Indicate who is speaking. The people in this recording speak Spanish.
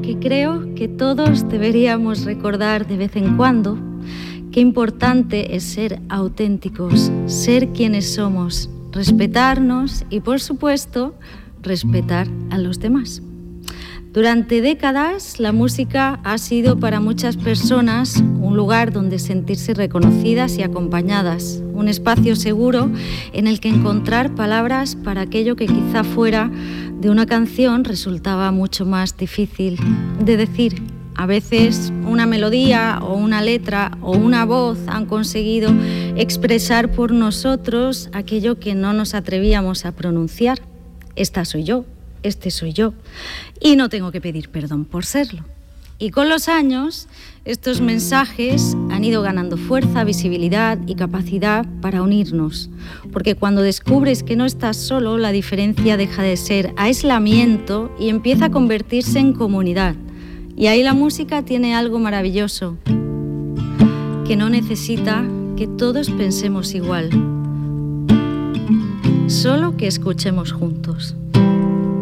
Speaker 1: que creo que todos deberíamos recordar de vez en cuando qué importante es ser auténticos, ser quienes somos, respetarnos y, por supuesto, respetar a los demás. Durante décadas, la música ha sido para muchas personas un lugar donde sentirse reconocidas y acompañadas, un espacio seguro en el que encontrar palabras para aquello que quizá fuera de una canción resultaba mucho más difícil de decir. A veces una melodía o una letra o una voz han conseguido expresar por nosotros aquello que no nos atrevíamos a pronunciar. Esta soy yo. Este soy yo, y no tengo que pedir perdón por serlo. Y con los años, estos mensajes han ido ganando fuerza, visibilidad y capacidad para unirnos, porque cuando descubres que no estás solo, la diferencia deja de ser aislamiento y empieza a convertirse en comunidad. Y ahí la música tiene algo maravilloso, que no necesita que todos pensemos igual, solo que escuchemos juntos.